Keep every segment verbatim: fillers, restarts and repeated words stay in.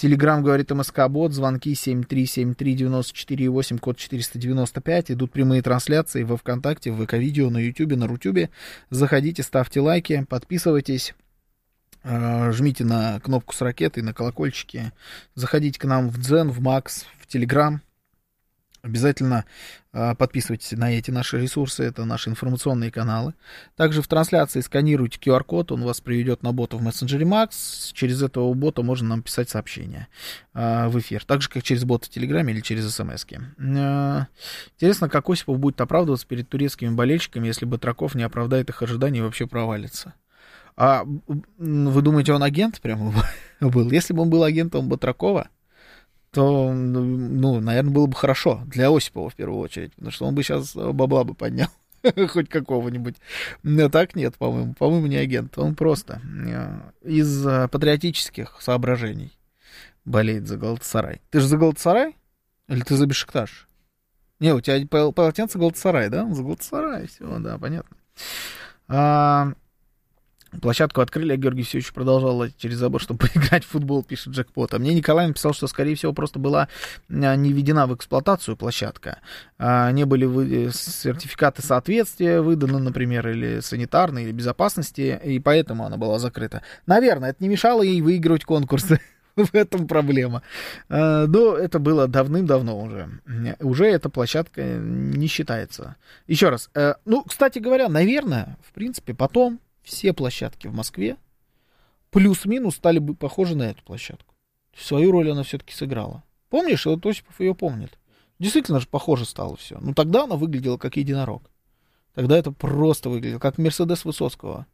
Телеграм, говорит МСК-бот, звонки семь три семь три девять четыре восемь, код четыреста девяносто пять. Идут прямые трансляции во ВКонтакте, в ВК-видео, на Ютубе, на Рутюбе. Заходите, ставьте лайки, подписывайтесь. Жмите на кнопку с ракетой, на колокольчики. Заходите к нам в Дзен, в Макс, в Телеграм. Обязательно подписывайтесь на эти наши ресурсы, это наши информационные каналы. Также в трансляции сканируйте ку ар код, он вас приведет на бота в мессенджере Макс. Через этого бота можно нам писать сообщения в эфир. Так же, как через бота в Телеграме или через смс-ки. Интересно, как Осипов будет оправдываться перед турецкими болельщиками, если Батраков не оправдает их ожиданий и вообще провалится. А вы думаете, он агент прямо был? Если бы он был агентом Батракова, то, ну, наверное, было бы хорошо для Осипова в первую очередь, потому что он бы сейчас бабла бы поднял, хоть какого-нибудь. Но так нет, по-моему. По-моему, не агент. Он просто из патриотических соображений болеет за Галатасарай. Ты же за Галатасарай? Или ты за Бешикташ? Не, у тебя полотенце Галатасарай, да? За Галатасарай, все, да, понятно. А... Площадку открыли, а Георгий все еще продолжал лазить через забор, чтобы поиграть в футбол, пишет Джекпот. А мне Николай написал, что, скорее всего, просто была не введена в эксплуатацию площадка. Не были вы... сертификаты соответствия выданы, например, или санитарные, или безопасности, и поэтому она была закрыта. Наверное, это не мешало ей выигрывать конкурсы. В этом проблема. Но это было давным-давно уже. Уже эта площадка не считается. Еще раз. Ну, кстати говоря, наверное, в принципе, потом все площадки в Москве плюс-минус стали бы похожи на эту площадку. Свою роль она все-таки сыграла. Помнишь, вот Осипов ее помнит. Действительно же похоже стало все. Но тогда она выглядела как единорог. Тогда это просто выглядело как Мерседес Высоцкого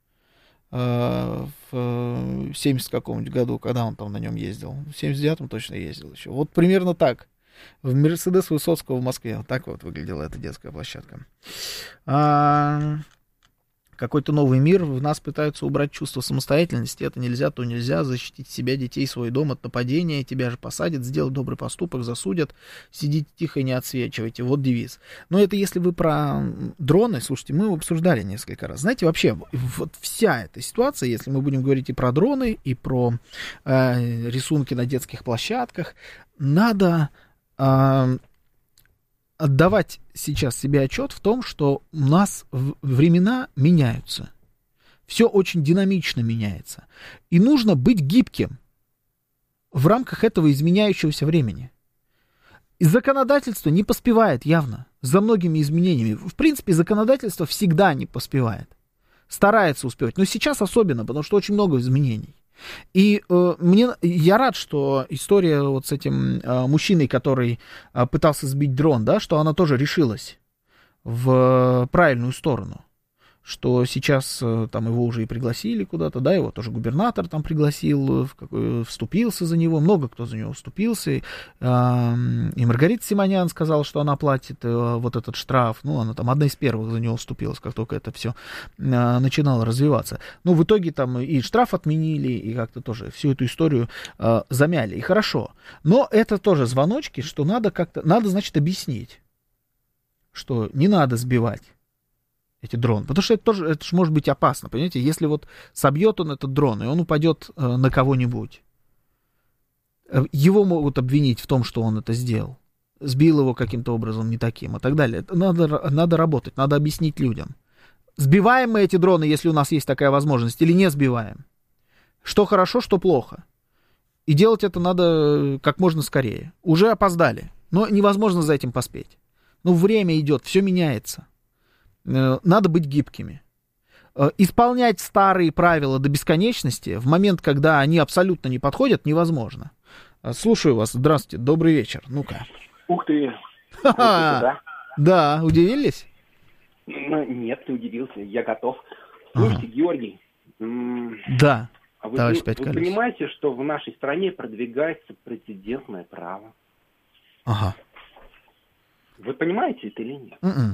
э, в семидесятом каком-нибудь году, когда он там на нем ездил. В семьдесят девятом точно ездил еще. Вот примерно так. В Мерседес Высоцкого в Москве. Вот так вот выглядела эта детская площадка. А... Какой-то новый мир, в нас пытаются убрать чувство самостоятельности, это нельзя, то нельзя, защитить себя, детей, свой дом от нападения, тебя же посадят, сделать добрый поступок, засудят, сидите тихо и не отсвечивайте, вот девиз. Но это если вы про дроны, слушайте, мы его обсуждали несколько раз. Знаете, вообще, вот вся эта ситуация, если мы будем говорить и про дроны, и про э, рисунки на детских площадках, надо... Э, отдавать сейчас себе отчет в том, что у нас времена меняются. Все очень динамично меняется. И нужно быть гибким в рамках этого изменяющегося времени. И законодательство не поспевает явно за многими изменениями. В принципе, законодательство всегда не поспевает. Старается успевать. Но сейчас особенно, потому что очень много изменений. И э, мне, я рад, что история вот с этим э, мужчиной, который э, пытался сбить дрон, да, что она тоже решилась в правильную сторону. Что сейчас э, там его уже и пригласили куда-то, да, его тоже губернатор там пригласил, в какой, вступился за него, много кто за него вступился. И, э, и Маргарита Симонян сказала, что она платит э, вот этот штраф. Ну, она там одна из первых за него вступилась, как только это все э, начинало развиваться. Ну, в итоге там и штраф отменили, и как-то тоже всю эту историю э, замяли. И хорошо. Но это тоже звоночки, что надо как-то, надо, значит, объяснить, что не надо сбивать эти дроны, потому что это тоже, это же может быть опасно, понимаете, если вот собьет он этот дрон, и он упадет э, на кого-нибудь, его могут обвинить в том, что он это сделал, сбил его каким-то образом не таким и так далее. Надо, надо работать, надо объяснить людям. Сбиваем мы эти дроны, если у нас есть такая возможность, или не сбиваем? Что хорошо, что плохо. И делать это надо как можно скорее. Уже опоздали, но невозможно за этим поспеть. Ну, время идет, все меняется. Надо быть гибкими. Исполнять старые правила до бесконечности в момент, когда они абсолютно не подходят, невозможно. Слушаю вас. Здравствуйте. Добрый вечер. Ну-ка. Ух ты. Да? Да, удивились? Ну, нет, не удивился. Я готов. Слушайте, ага. Георгий. Да. А вы, вы, вы понимаете, что в нашей стране продвигается прецедентное право? Ага. Вы понимаете это или нет? Mm-mm.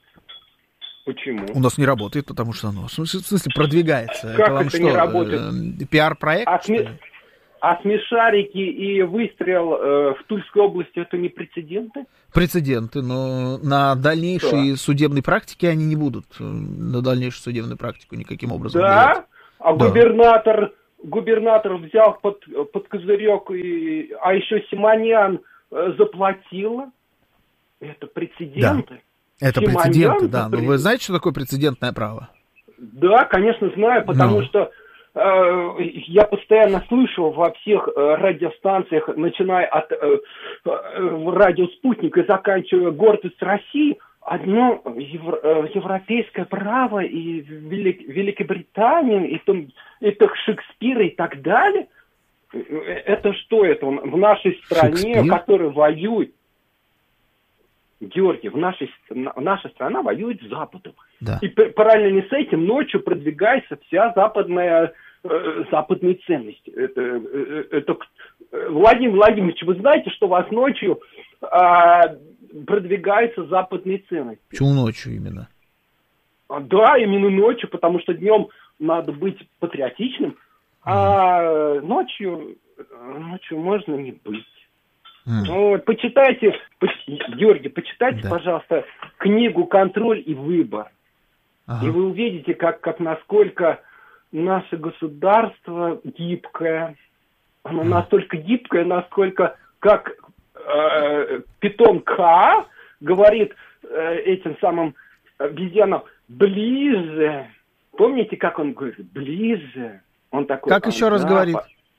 Почему? У нас не работает, потому что оно, в смысле, продвигается. Как это, вам это что, не работает? Э, пиар-проект? А, сме... а смешарики и выстрел э, в Тульской области — это не прецеденты? Прецеденты, но на дальнейшей что? судебной практике они не будут на дальнейшую судебную практику никаким образом Да? влиять. А да. губернатор губернатор взял под, под козырек, и, а еще Симонян э, заплатила. Это прецеденты. Да. Это Симонян прецеденты, да. прецедент. Но вы знаете, что такое прецедентное право? Да, конечно, знаю, потому ну. что э, я постоянно слышал во всех э, радиостанциях, начиная от э, э, радио «Спутник» и заканчивая «Гордость России», одно евро, э, европейское право и Велик, Великобритания, и, там, это Шекспир и так далее. Это что это в нашей стране, Шекспир? которая воюет? Георгий, в нашей, наша страна воюет с Западом. Да. И параллельно с этим ночью продвигается вся западная, э, западные ценности. Это, э, это, Владимир Владимирович, вы знаете, что у вас ночью э, продвигаются западные ценности? Почему ночью именно? Да, именно ночью, потому что днем надо быть патриотичным, а ночью, ночью можно не быть. Mm. Вот, почитайте, поч... Георгий, почитайте, да. пожалуйста, книгу «Контроль и выбор». Ага. И вы увидите, как, как насколько наше государство гибкое. Оно mm. настолько гибкое, насколько, как э, питон К говорит э, этим самым обезьянам, ближе. Помните, как он говорит? Ближе. Он такой, как еще раз говорит?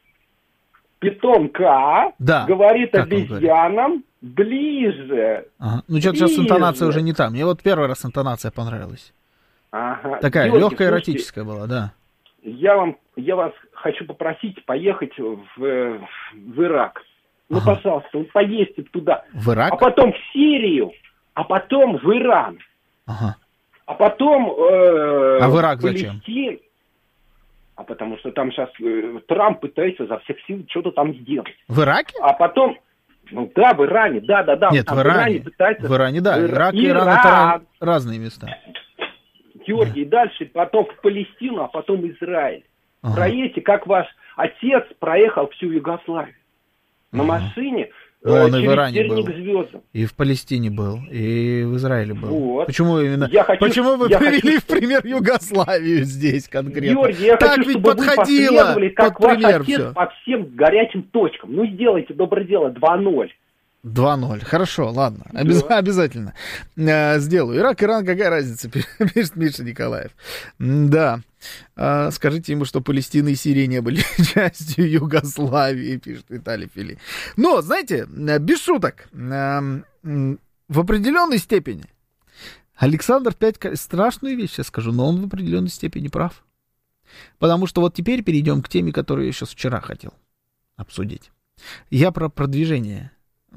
Питон К да. говорит как обезьянам ближе. Ага. Ну, что-то сейчас интонация уже не та. Мне вот первый раз интонация понравилась. Ага. Такая Георгий, легкая, слушайте, эротическая была, да. Я, вам, я вас хочу попросить поехать в, в Ирак. Ну, ага. пожалуйста, поездьте туда. В Ирак? А потом в Сирию, а потом в Иран. Ага. А потом э, а в Ирак в Палестин... зачем? А потому что там сейчас э, Трамп пытается за всех сил что-то там сделать. В Ираке? А потом, ну да, в Иране, да, да, да. Нет, в Иране. Иране пытается... В Иране, да. Ира... Ирак и Иран это разные места. Георгий, да. Дальше потом в Палестину, а потом Израиль. Ага. Проедете, как ваш отец проехал всю Югославию. На ага. машине... Он и в Иране был, звездам. и в Палестине был, и в Израиле был. Вот. Почему именно? Я хочу, Почему вы я привели хочу... в пример Югославию здесь конкретно? Георгий, я так хочу, ведь чтобы подходило, вы последовали, как под ваш пример отец все. По всем горячим точкам. Ну, сделайте доброе дело, два ноль. два ноль. Хорошо, ладно. Обяз... Да. Обязательно э, сделаю. Ирак, Иран, какая разница, пишет Миша Николаев. Да. Э, скажите ему, что Палестина и Сирия не были частью Югославии, пишет Виталий Фили. Но, знаете, без шуток, э, в определенной степени Александр пять страшную вещь сейчас скажу, но он в определенной степени прав. Потому что вот теперь перейдем к теме, которую я сейчас вчера хотел обсудить. Я про продвижение,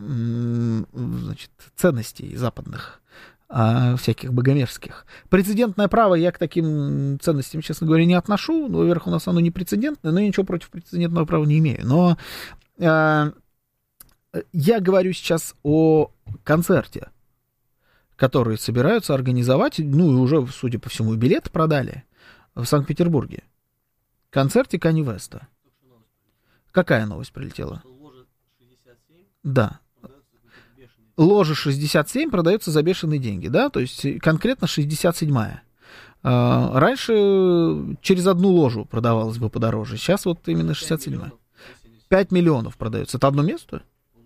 значит, ценностей западных, а, всяких богомерзких. Прецедентное право я к таким ценностям, честно говоря, не отношу. Во-первых, у нас оно не прецедентное, но я ничего против прецедентного права не имею. Но а, я говорю сейчас о концерте, который собираются организовать, ну и уже, судя по всему, билеты продали в Санкт-Петербурге. Концерте Канье Уэста. Какая новость прилетела? Да. Ложа шестьдесят семь продается за бешеные деньги, да, то есть конкретно шестьдесят седьмая. Раньше через одну ложу продавалось бы подороже, сейчас вот именно шестьдесят седьмая. пять миллионов продается. Это одно место?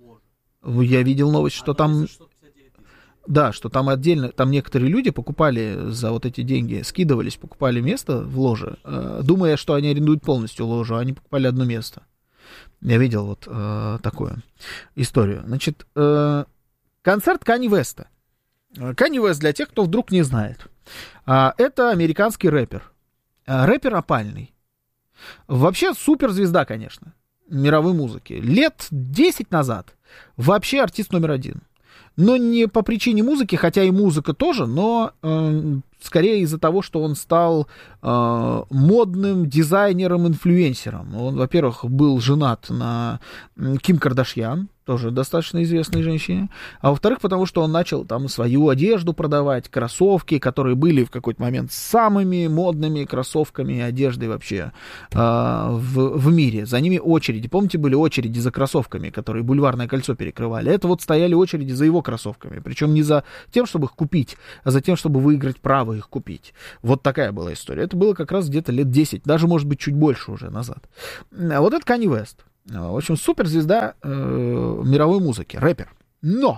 Я видел новость, что там... Да, что там отдельно, там некоторые люди покупали за вот эти деньги, скидывались, покупали место в ложе, думая, что они арендуют полностью ложу, а они покупали одно место. Я видел вот э, такую историю. Значит, э, концерт Канье Уэста. Канье Уэст, для тех, кто вдруг не знает, э, это американский рэпер. Э, рэпер опальный. Вообще суперзвезда, конечно, мировой музыки. Лет десять назад вообще артист номер один. Но не по причине музыки, хотя и музыка тоже, но э, скорее из-за того, что он стал э, модным дизайнером-инфлюенсером. Он, во-первых, был женат на Ким Кардашьян, тоже достаточно известной женщине, а во-вторых, потому что он начал там свою одежду продавать, кроссовки, которые были в какой-то момент самыми модными кроссовками и одеждой вообще э, в, в мире. За ними очереди. Помните, были очереди за кроссовками, которые Бульварное кольцо перекрывали? Это вот стояли очереди за его кроссовками. Причем не за тем, чтобы их купить, а за тем, чтобы выиграть право их купить. Вот такая была история. Это было как раз где-то лет десять, даже, может быть, чуть больше уже назад. А вот это Канье Уэст. В общем, суперзвезда э, мировой музыки, рэпер. Но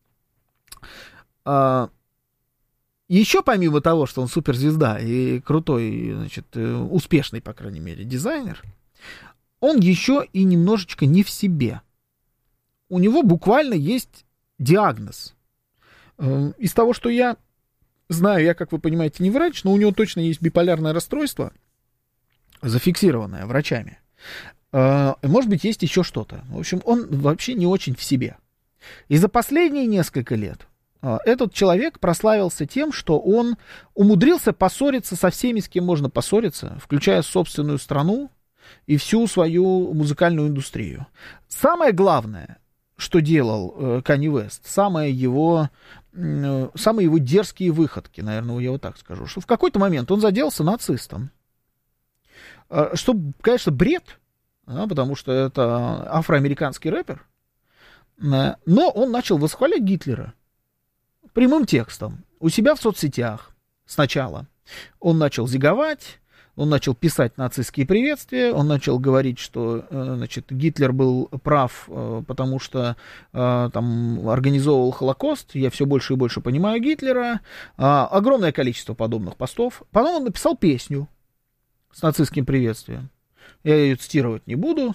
э, еще помимо того, что он суперзвезда и крутой, значит, успешный, по крайней мере, дизайнер, он еще и немножечко не в себе. У него буквально есть диагноз. Э, из того, что я знаю, я, как вы понимаете, не врач, но у него точно есть биполярное расстройство, зафиксированное врачами. Может быть, есть еще что-то. В общем, он вообще не очень в себе. И за последние несколько лет этот человек прославился тем, что он умудрился поссориться со всеми, с кем можно поссориться, включая собственную страну и всю свою музыкальную индустрию. Самое главное, что делал Канье Уэст, самые его, самые его дерзкие выходки, наверное, я вот так скажу, что в какой-то момент он заделся нацистом. Что, конечно, бред, да, потому что это афроамериканский рэпер, но он начал восхвалять Гитлера прямым текстом у себя в соцсетях сначала. Он начал зиговать, он начал писать нацистские приветствия, он начал говорить, что, значит, Гитлер был прав, потому что там организовывал Холокост, я все больше и больше понимаю Гитлера. Огромное количество подобных постов. Потом он написал песню с нацистским приветствием. Я ее цитировать не буду,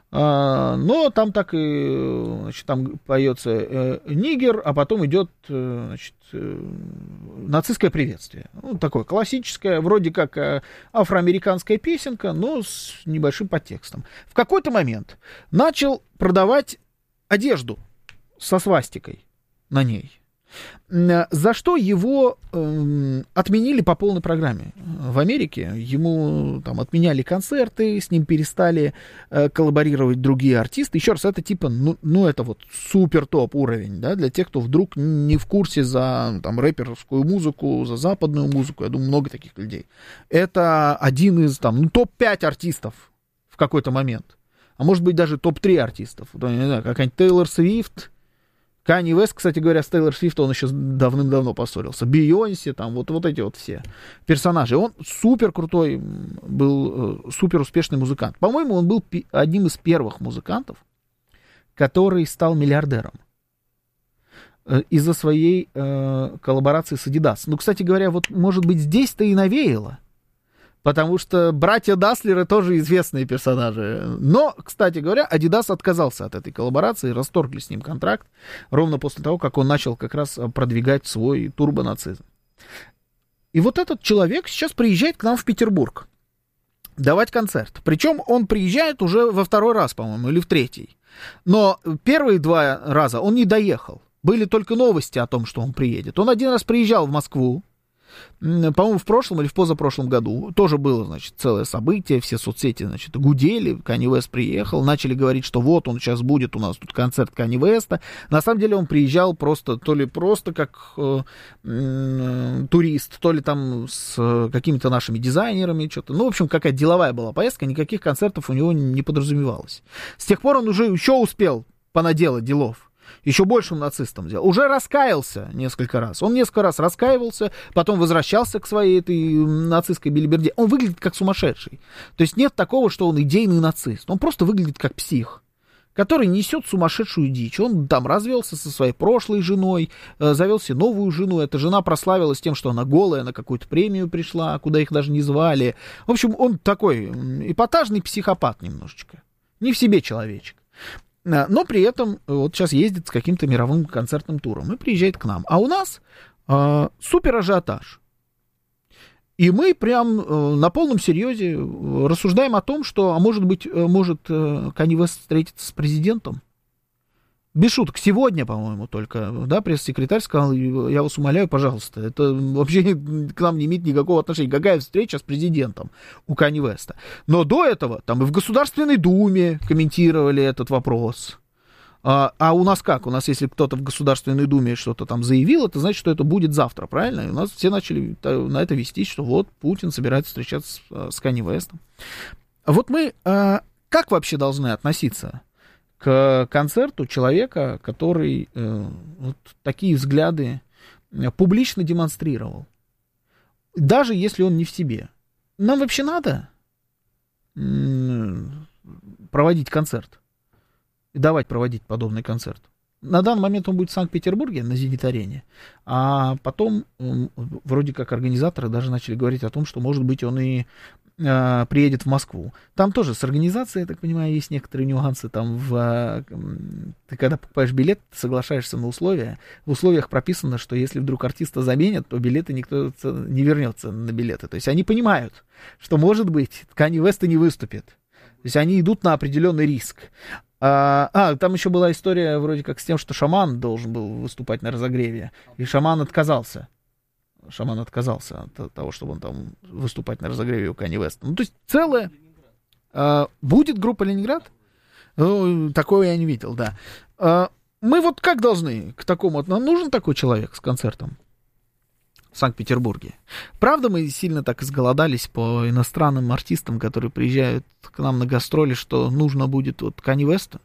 но там так и, значит, там поется э, нигер, а потом идет, э, значит, э, нацистское приветствие. Ну, такое классическое, вроде как э, афроамериканская песенка, но с небольшим подтекстом. В какой-то момент начал продавать одежду со свастикой на ней, за что его э, отменили по полной программе. В Америке ему там отменяли концерты, с ним перестали э, коллаборировать другие артисты. Еще раз, это типа, ну, ну это вот супер топ уровень, да, для тех, кто вдруг не в курсе за там рэперскую музыку, за западную музыку. Я думаю, много таких людей. Это один из там, ну, топ пять артистов в какой-то момент. А может быть даже топ три артистов. Я не знаю, какая-нибудь Тейлор Свифт. Канье Уэст, кстати говоря, с Тейлор Свифт он еще давным-давно поссорился. Бейонсе, там, вот, вот эти вот все персонажи. Он супер крутой был, супер успешный музыкант. По-моему, он был одним из первых музыкантов, который стал миллиардером из-за своей э, коллаборации с Adidas. Ну, кстати говоря, вот, может быть, здесь-то и навеяло. Потому что братья Даслеры тоже известные персонажи. Но, кстати говоря, Adidas отказался от этой коллаборации, расторгли с ним контракт ровно после того, как он начал как раз продвигать свой турбонацизм. И вот этот человек сейчас приезжает к нам в Петербург давать концерт. Причем он приезжает уже во второй раз, по-моему, или в третий. Но первые два раза он не доехал. Были только новости о том, что он приедет. Он один раз приезжал в Москву, по-моему, в прошлом или в позапрошлом году. Тоже было, значит, целое событие, все соцсети, значит, гудели, Канье Уэст приехал, начали говорить, что вот он сейчас будет, у нас тут концерт Канье Уэста. На самом деле он приезжал просто, то ли просто как э, э, турист, то ли там с какими-то нашими дизайнерами, что-то. Ну, в общем, какая-то деловая была поездка, никаких концертов у него не подразумевалось. С тех пор он уже еще успел понаделать делов. Еще большим нацистом делал. Уже раскаялся несколько раз. Он несколько раз раскаивался, потом возвращался к своей этой нацистской белиберде. Он выглядит как сумасшедший. То есть нет такого, что он идейный нацист. Он просто выглядит как псих, который несет сумасшедшую дичь. Он там развелся со своей прошлой женой, завел себе новую жену. Эта жена прославилась тем, что она голая, на какую-то премию пришла, куда их даже не звали. В общем, он такой эпатажный психопат немножечко. Не в себе человечек. Но при этом вот сейчас ездит с каким-то мировым концертным туром и приезжает к нам. А у нас э, супер ажиотаж. И мы прям э, на полном серьезе рассуждаем о том, что, а может быть, э, может э, Канье Уэст встретиться с президентом. Без шуток, сегодня, по-моему, только, да, пресс-секретарь сказал, я вас умоляю, пожалуйста, это вообще к нам не имеет никакого отношения. Какая встреча с президентом у Канье Уэста? Но до этого там и в Государственной Думе комментировали этот вопрос. А, а у нас как? У нас, если кто-то в Государственной Думе что-то там заявил, это значит, что это будет завтра, правильно? И у нас все начали на это вестись, что вот Путин собирается встречаться с, с Канье Уэстом. Вот мы а, как вообще должны относиться к концерту человека, который а, вот такие взгляды публично демонстрировал? Даже если он не в себе. Нам вообще надо проводить концерт? И давать проводить подобный концерт. На данный момент он будет в Санкт-Петербурге на Зенит-арене, а потом вроде как организаторы даже начали говорить о том, что, может быть, он и э, приедет в Москву. Там тоже с организацией, я так понимаю, есть некоторые нюансы. Там в, э, ты когда покупаешь билет, ты соглашаешься на условия. В условиях прописано, что если вдруг артиста заменят, то билеты никто не вернется на билеты. То есть они понимают, что, может быть, Канье Уэст и не выступит. То есть они идут на определенный риск. А, а, там еще была история вроде как с тем, что Шаман должен был выступать на разогреве, и Шаман отказался. Шаман отказался от того, чтобы он там выступать на разогреве у Канье Уэста. Ну, то есть целая... А, будет группа «Ленинград»? Ну, такого я не видел, да. А, мы вот как должны к такому... Нам нужен такой человек с концертом в Санкт-Петербурге? Правда, мы сильно так изголодались по иностранным артистам, которые приезжают к нам на гастроли, что нужно будет вот Канье Уэста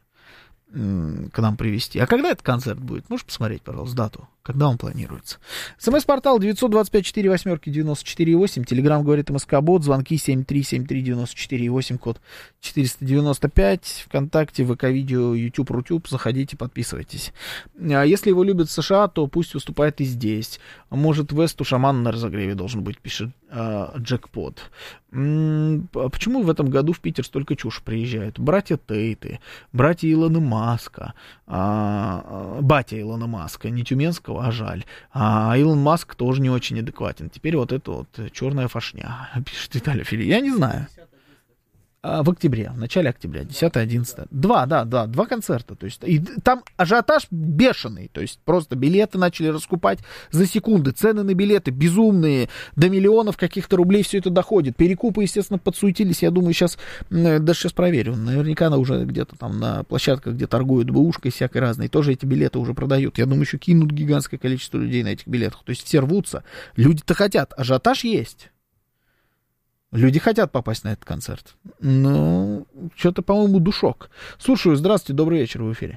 к нам привезти. А когда этот концерт будет? Можешь посмотреть, пожалуйста, дату? Когда он планируется? СМС-портал девять два пять четыре восемь девяносто четыре восемь. Телеграм говорит МСК-бот. Звонки семь три семь три девяносто четыре восемь, код четыреста девяносто пять. ВКонтакте, ВК-видео, YouTube, Рутюб. Заходите, подписывайтесь. Если его любят в США, то пусть выступает и здесь. Может, Весту Шаман на разогреве должен быть, пишет э, Джекпот. М-м, почему в этом году в Питер столько чушь приезжают? Братья Тейты, братья Илона Маска, э, батя Илона Маска, не Тюменского, а жаль. А Илон Маск тоже не очень адекватен. Теперь вот это вот черная фашня, пишет Виталий Фили. Я не знаю. А, в октябре, в начале октября, десятое-одиннадцатое. Два, да, да, два концерта. То есть, и там ажиотаж бешеный. То есть просто билеты начали раскупать за секунды. Цены на билеты безумные. До миллионов каких-то рублей все это доходит. Перекупы, естественно, подсуетились. Я думаю, сейчас, даже сейчас проверю. Наверняка она уже где-то там на площадках, где торгуют бэушкой всякой разной, тоже эти билеты уже продают. Я думаю, еще кинут гигантское количество людей на этих билетах. То есть все рвутся. Люди-то хотят. Ажиотаж есть. Люди хотят попасть на этот концерт. Ну, что-то, по-моему, душок. Слушаю, здравствуйте, добрый вечер, в эфире.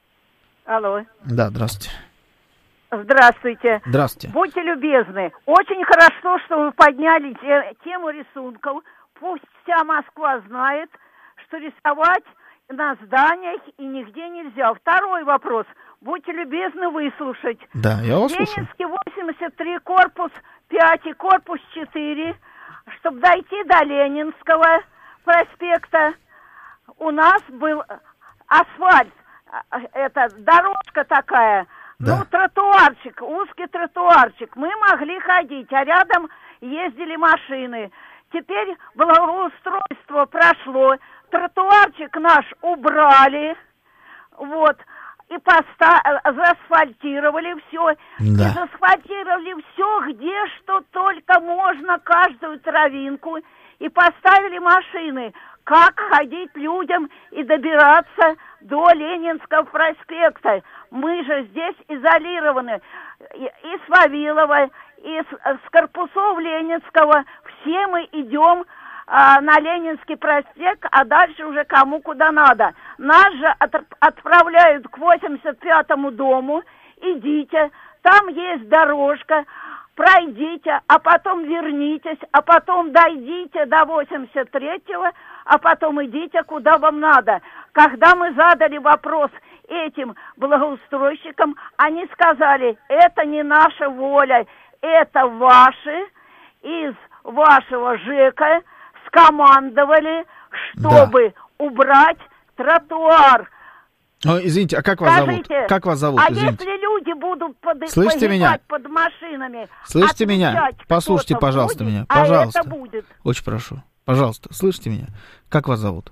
Алло. Да, здравствуйте. Здравствуйте. Здравствуйте. Будьте любезны. Очень хорошо, что вы подняли тему рисунков. Пусть вся Москва знает, что рисовать на зданиях и нигде нельзя. Второй вопрос. Будьте любезны выслушать. Да, я вас слушаю. Ленинский восемьдесят три, корпус пять и корпус четыре. Чтобы дойти до Ленинского проспекта, у нас был асфальт, это дорожка такая, да. Ну, тротуарчик, узкий тротуарчик. Мы могли ходить, а рядом ездили машины. Теперь благоустройство прошло, тротуарчик наш убрали, вот, и поста- заасфальтировали все, да. И заасфальтировали все, где что только можно, каждую травинку, и поставили машины, как ходить людям и добираться до Ленинского проспекта. Мы же здесь изолированы и, и с Вавилова, и с, с корпусов Ленинского, все мы идем а, на Ленинский проспект, а дальше уже кому куда надо. Нас же от, отправляют к восемьдесят пятому дому, идите, там есть дорожка, пройдите, а потом вернитесь, а потом дойдите до восемьдесят третьего, а потом идите куда вам надо. Когда мы задали вопрос этим благоустройщикам, они сказали, это не наша воля, это ваши из вашего ЖЭКа скомандовали, чтобы да. убрать тротуар. О, извините, а как вас Скажите, зовут? Как вас зовут? А Извините. если люди будут под, Слышите меня? под машинами, слышите меня? Послушайте, пожалуйста, будет, меня. Пожалуйста. А это будет. Очень прошу. Пожалуйста, слышите меня? Как вас зовут?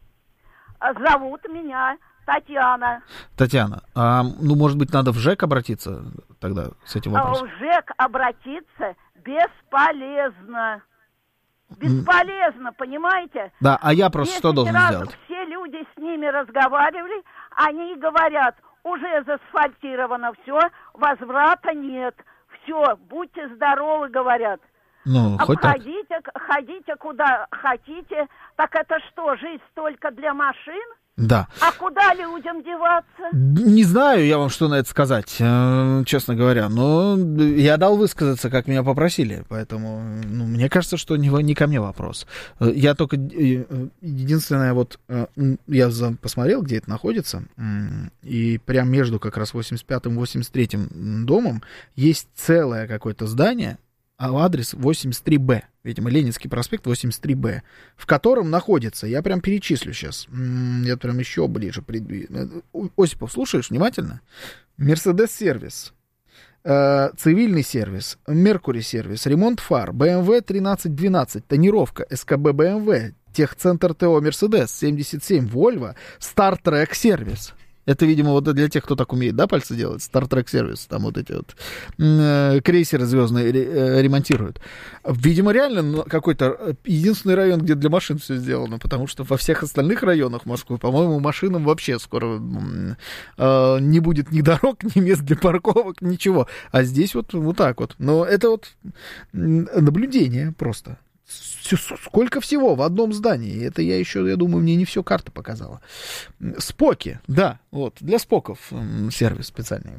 Зовут меня Татьяна. Татьяна, а, ну, может быть, надо в ЖЭК обратиться тогда с этим вопросом? В ЖЭК обратиться бесполезно. Бесполезно, понимаете? Да, а я просто что должен раз сделать? Все люди с ними разговаривали, они говорят, уже заасфальтировано все, возврата нет. Все, будьте здоровы, говорят. Ну, хоть так. Ходите, ходите куда хотите. Так это что, жизнь только для машин? Да. А куда людям деваться? Не знаю я вам, что на это сказать, честно говоря. Но я дал высказаться, как меня попросили. Поэтому, ну, мне кажется, что не, не ко мне вопрос. Я только... Единственное, вот... Я посмотрел, где это находится. И прямо между как раз восемьдесят пятым и восемьдесят третьим домом есть целое какое-то здание, а адрес восемьдесят три Б, видимо, Ленинский проспект восемьдесят три Б, в котором находится, я прям перечислю сейчас, я прям еще ближе придвину. Осипов, слушаешь внимательно? Мерседес-сервис, э, цивильный сервис, Меркури-сервис, ремонт фар, бэ эм вэ тринадцать двенадцать, тонировка, эс ка бэ бэ эм вэ, техцентр ТО Мерседес, семьдесят семь, Вольво, Стартрек-сервис. Это, видимо, вот для тех, кто так умеет, да, пальцы делать, Star Trek сервис, там вот эти вот э, крейсеры звездные э, ремонтируют. Видимо, реально какой-то единственный район, где для машин все сделано, потому что во всех остальных районах Москвы, по-моему, машинам вообще скоро э, не будет ни дорог, ни мест для парковок, ничего. А здесь вот, вот так вот. Но это вот наблюдение просто. Сколько всего в одном здании. Это я еще, я думаю, мне не все карта показала. Споки, да, вот, для споков сервис специальный.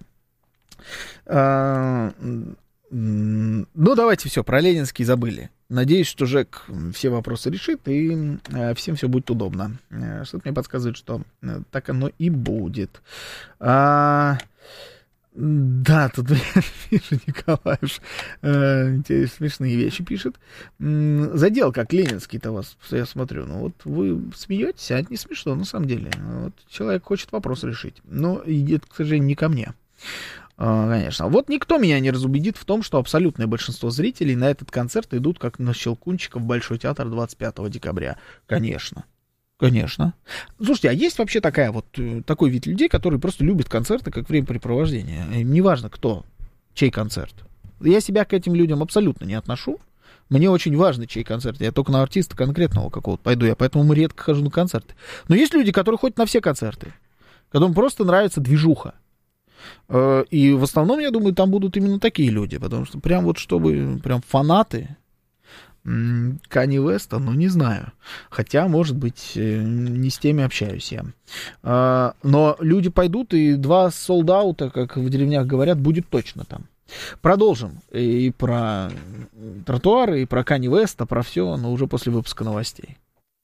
А, ну, давайте все, про Ленинский забыли. Надеюсь, что Жек все вопросы решит, и всем все будет удобно. Что-то мне подсказывает, что так оно и будет. А... Да, тут пишет Николаевич, э, смешные вещи пишет. Задел как Ленинский-то вас, я смотрю. Ну вот вы смеетесь, а это не смешно на самом деле. Вот человек хочет вопрос решить. Но идет, к сожалению, не ко мне. Э, конечно. Вот никто меня не разубедит в том, что абсолютное большинство зрителей на этот концерт идут как на Щелкунчика в Большой театр двадцать пятого декабря. Конечно. Конечно. Слушайте, а есть вообще такая вот, такой вид людей, которые просто любят концерты как времяпрепровождение? Неважно, кто, чей концерт. Я себя к этим людям абсолютно не отношу. Мне очень важно, чей концерт. Я только на артиста конкретного какого-то пойду. Я поэтому редко хожу на концерты. Но есть люди, которые ходят на все концерты, которым просто нравится движуха. И в основном, я думаю, там будут именно такие люди. Потому что прям вот чтобы, прям фанаты Канье Уэста, ну, не знаю. Хотя, может быть, не с теми общаюсь я. А, но люди пойдут, и два солд-аута, как в деревнях говорят, будет точно там. Продолжим и про тротуары, и про Канье Уэста, про все, но уже после выпуска новостей.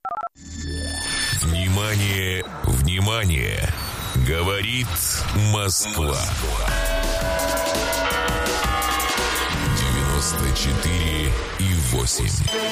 Внимание, внимание! Говорит Москва. девяносто четыре и восемь.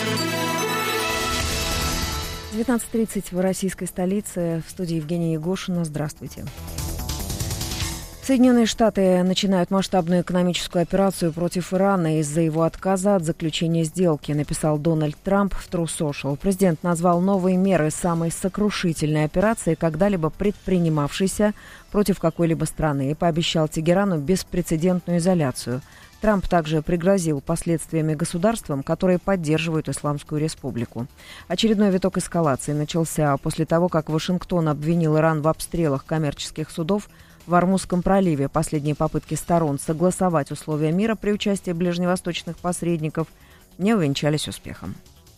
девятнадцать тридцать в российской столице. В студии Евгения Егошина. Здравствуйте. Соединенные Штаты начинают масштабную экономическую операцию против Ирана из-за его отказа от заключения сделки, написал Дональд Трамп в True Social. Президент назвал новые меры самой сокрушительной операцией, когда-либо предпринимавшейся против какой-либо страны, и пообещал Тегерану беспрецедентную изоляцию. Трамп также пригрозил последствиями государствам, которые поддерживают Исламскую Республику. Очередной виток эскалации начался после того, как Вашингтон обвинил Иран в обстрелах коммерческих судов в Ормузском проливе. Последние попытки сторон согласовать условия мира при участии ближневосточных посредников не увенчались успехом.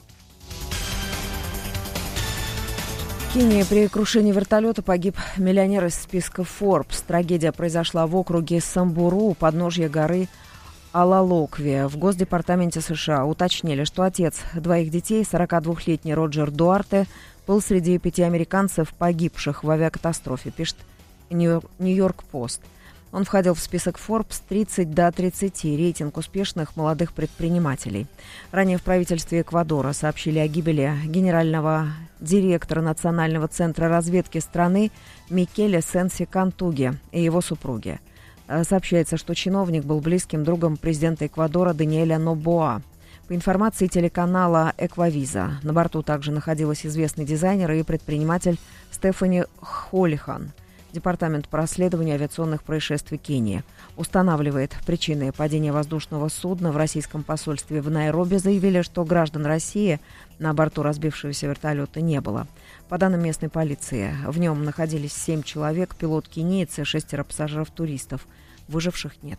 В Кении при крушении вертолета погиб миллионер из списка Forbes. Трагедия произошла в округе Самбуру у подножья горы Алалокви. В Госдепартаменте США уточнили, что отец двоих детей, сорокадвухлетний Роджер Дуарте, был среди пяти американцев, погибших в авиакатастрофе, пишет Нью-Йорк-Пост. Он входил в список Forbes тридцать до тридцати, рейтинг успешных молодых предпринимателей. Ранее в правительстве Эквадора сообщили о гибели генерального директора Национального центра разведки страны Микеле Сенси Кантуги и его супруги. Сообщается, что чиновник был близким другом президента Эквадора Даниэля Нобоа. По информации телеканала «Эквавиза», на борту также находилась известный дизайнер и предприниматель Стефани Холлихан. Департамент по расследованию авиационных происшествий Кении устанавливает причины падения воздушного судна. В российском посольстве в Найроби заявили, что граждан России на борту разбившегося вертолета не было. По данным местной полиции, в нем находились семь человек, пилот кениец и шестеро пассажиров-туристов. Выживших нет.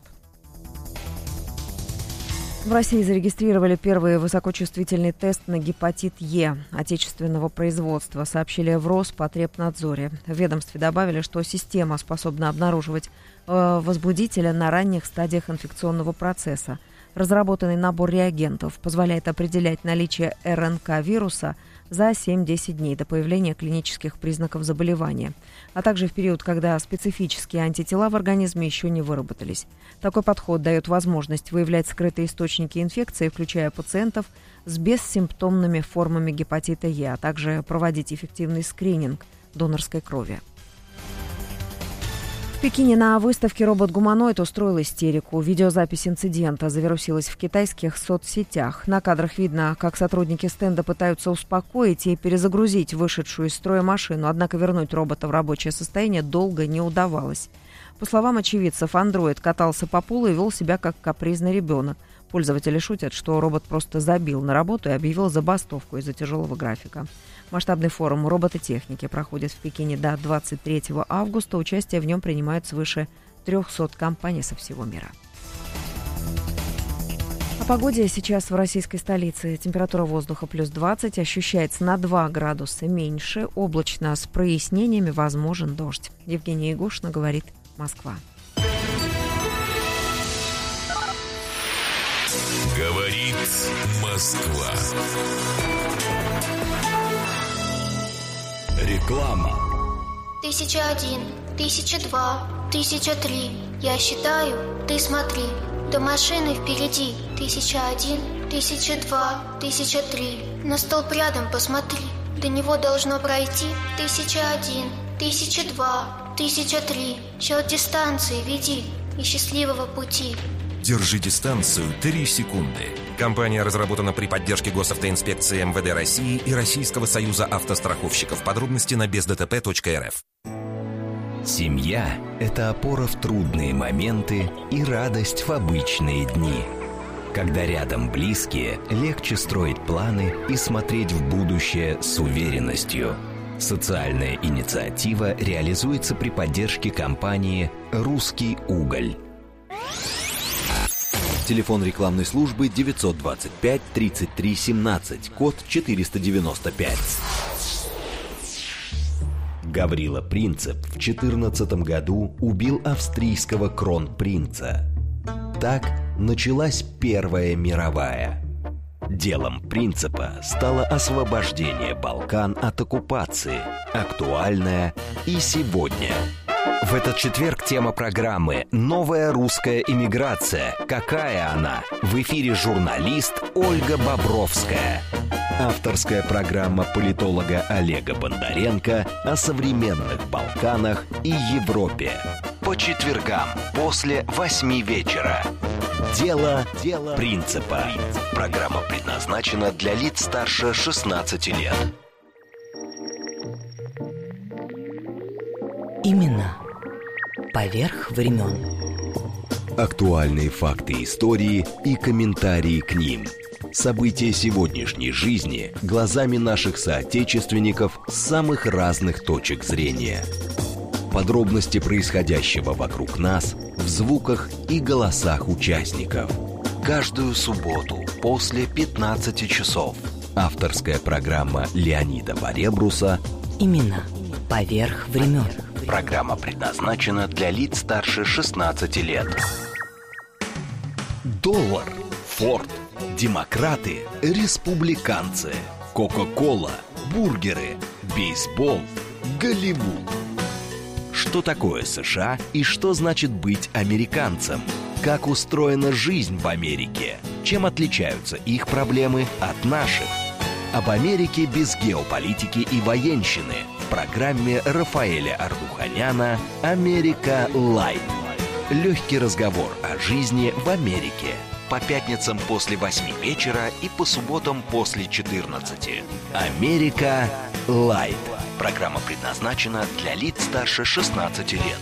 В России зарегистрировали первый высокочувствительный тест на гепатит Е отечественного производства, сообщили в Роспотребнадзоре. В ведомстве добавили, что система способна обнаруживать э, возбудителя на ранних стадиях инфекционного процесса. Разработанный набор реагентов позволяет определять наличие эр эн ка вируса за семь-десять дней до появления клинических признаков заболевания, а также в период, когда специфические антитела в организме еще не выработались. Такой подход дает возможность выявлять скрытые источники инфекции, включая пациентов с бессимптомными формами гепатита Е, а также проводить эффективный скрининг донорской крови. В Пекине на выставке робот-гуманоид устроил истерику. Видеозапись инцидента завирусилась в китайских соцсетях. На кадрах видно, как сотрудники стенда пытаются успокоить и перезагрузить вышедшую из строя машину, однако вернуть робота в рабочее состояние долго не удавалось. По словам очевидцев, андроид катался по полу и вел себя как капризный ребенок. Пользователи шутят, что робот просто забил на работу и объявил забастовку из-за тяжелого графика. Масштабный форум робототехники проходит в Пекине до двадцать третьего августа. Участие в нем принимают свыше трехсот компаний со всего мира. О погоде сейчас в российской столице. Температура воздуха плюс двадцать, ощущается на два градуса меньше. Облачно с прояснениями, возможен дождь. Евгения Егошина говорит, Москва. Говорит Москва. Реклама. Тысяча один, тысяча два, тысяча три. Я считаю, ты смотри. До машины впереди. Тысяча один, тысяча два, тысяча три. На столб рядом посмотри. До него должно пройти. Тысяча один, тысяча два, тысяча три. Счет дистанции веди и счастливого пути. Держи дистанцию три секунды. Компания разработана при поддержке госавтоинспекции эм вэ дэ России и Российского союза автостраховщиков. Подробности на без дэ тэ пэ точка эр эф. Семья – это опора в трудные моменты и радость в обычные дни. Когда рядом близкие, легче строить планы и смотреть в будущее с уверенностью. Социальная инициатива реализуется при поддержке компании «Русский уголь». Телефон рекламной службы девятьсот двадцать пять тридцать три семнадцать, код четыреста девяносто пять. Гаврила Принцип в четырнадцатом году убил австрийского кронпринца. Так началась Первая мировая. Делом Принципа стало освобождение Балкан от оккупации, актуальное и сегодня. В этот четверг тема программы «Новая русская эмиграция. Какая она?» В эфире журналист Ольга Бобровская. Авторская программа политолога Олега Бондаренко о современных Балканах и Европе. По четвергам после восьми вечера. Дело, Дело Принципа. Программа предназначена для лиц старше шестнадцати лет. Именно поверх времен. Актуальные факты истории и комментарии к ним. События сегодняшней жизни глазами наших соотечественников с самых разных точек зрения. Подробности происходящего вокруг нас в звуках и голосах участников. Каждую субботу после пятнадцати часов. Авторская программа Леонида Баребруса Именно поверх времен. Программа предназначена для лиц старше шестнадцати лет. Доллар, Форд, демократы, республиканцы, Кока-кола, бургеры, бейсбол, Голливуд. Что такое США и что значит быть американцем? Как устроена жизнь в Америке? Чем отличаются их проблемы от наших? Об Америке без геополитики и военщины в программе Рафаэля Ардуханяна «Америка Лайт». Легкий разговор о жизни в Америке. По пятницам после восьми вечера и по субботам после четырнадцати. «Америка Лайт». Программа предназначена для лиц старше шестнадцати лет.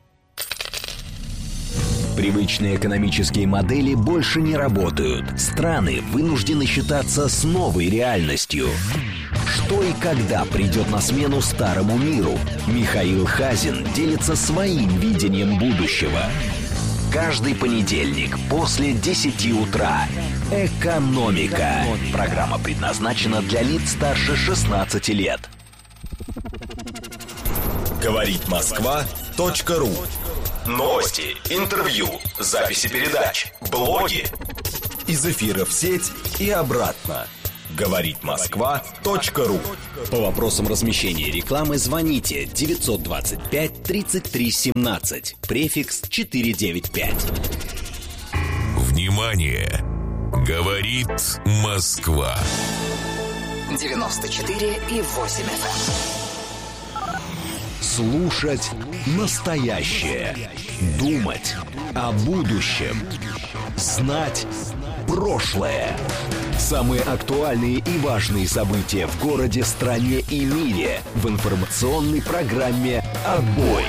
Привычные экономические модели больше не работают. Страны вынуждены считаться с новой реальностью. Что и когда придет на смену старому миру? Михаил Хазин делится своим видением будущего. Каждый понедельник после десяти утра. «Экономика». Программа предназначена для лиц старше шестнадцати лет. Говорит Москва точка ру. Новости, интервью, записи передач, блоги. Из эфира в сеть и обратно. Говорит Москва точка ру. По вопросам размещения рекламы звоните девятьсот двадцать пять тридцать три семнадцать, префикс четыреста девяносто пять. Внимание! Говорит Москва. девяносто четыре и восемь эф эм. Слушать настоящее. Думать о будущем. Знать прошлое. Самые актуальные и важные события в городе, стране и мире в информационной программе «Отбой».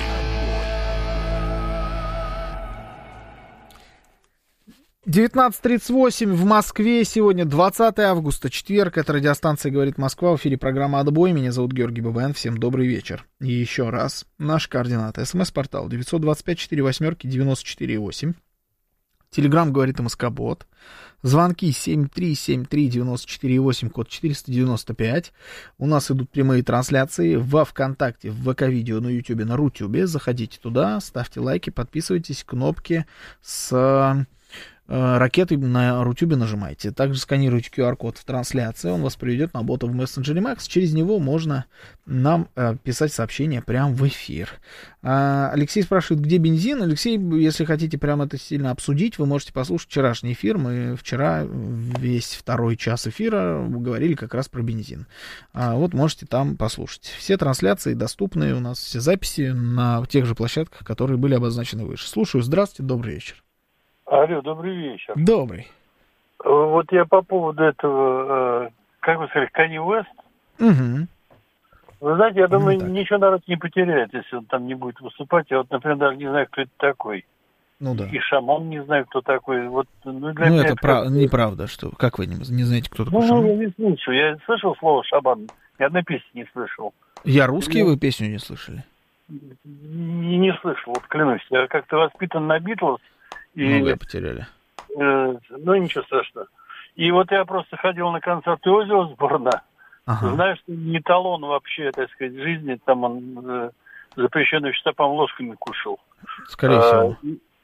девятнадцать тридцать восемь в Москве. Сегодня двадцатое августа, четверг. Это радиостанция «Говорит Москва». В эфире программа «Отбой». Меня зовут Георгий Бабаян. Всем добрый вечер. И еще раз. Наши координаты. СМС-портал девятьсот двадцать пять сорок восемь девяносто четыре восемь. Телеграм «Говорит МСК-бот». Звонки семь три семь три девяносто четыре восемь, код четыреста девяносто пять. У нас идут прямые трансляции во ВКонтакте, в ВК-видео, на Ютубе, на Рутюбе. Заходите туда, ставьте лайки, подписывайтесь, кнопки с ракетой на Рутюбе нажимайте. Также сканируйте ку ар-код в трансляции, он вас приведет на бота в мессенджере Макс. Через него можно нам э, писать сообщения прямо в эфир. А, Алексей спрашивает, где бензин? Алексей, если хотите прямо это сильно обсудить, вы можете послушать вчерашний эфир. Мы вчера весь второй час эфира говорили как раз про бензин. А, вот можете там послушать. Все трансляции доступны у нас, все записи на тех же площадках, которые были обозначены выше. Слушаю. Здравствуйте, добрый вечер. Алло, добрый вечер. Добрый. Вот я по поводу этого, как вы сказали, Канье Уэст. Угу. Вы знаете, я думаю, ну, ничего народ не потеряет, если он там не будет выступать. Я вот, например, даже не знаю, кто это такой. Ну да. И Шаман не знаю, кто такой. Вот, ну, для ну меня это, это прав... как... неправда, что... Как вы не, не знаете, кто такой ну, Шаман? Ну, я не слышу. Я слышал слово Шаман. Ни одной песни не слышал. Я русский, ну, вы песню не слышали? Не, не слышал, вот клянусь. Я как-то воспитан на Битлз. И... Многое потеряли. Ну, ничего страшного. И вот я просто ходил на концерт Оззи Осборна. Ага. Знаю, что не талон вообще, так сказать, жизни. Там он э, запрещенные вещества, по-моему, ложками кушал. Скорее а, всего.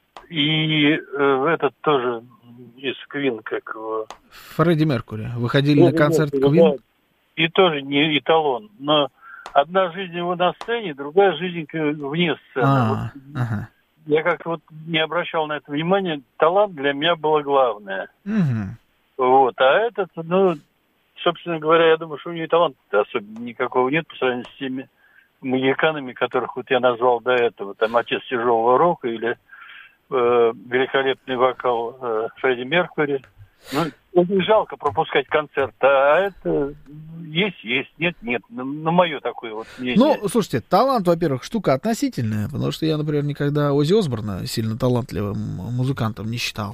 И э, этот тоже из Квин, как его... Фредди Меркури. Выходили на концерт Квин? Да. И тоже не эталон. Но одна жизнь его на сцене, другая жизнь вне сцены. А, вот. ага. Я как-то вот не обращал на это внимания. Талант для меня было главное. Угу. Вот. А этот, ну, собственно говоря, я думаю, что у него таланта особенно никакого нет по сравнению с теми магиканами, которых вот я назвал до этого. Там «Отец тяжелого рока» или э, великолепный вокал э, Фредди Меркьюри. Ну, не жалко пропускать концерт, а это есть, есть, нет, нет. На мое такое вот мнение. Ну, слушайте, талант, во-первых, штука относительная, потому что я, например, никогда Оззи Осборна сильно талантливым музыкантом не считал.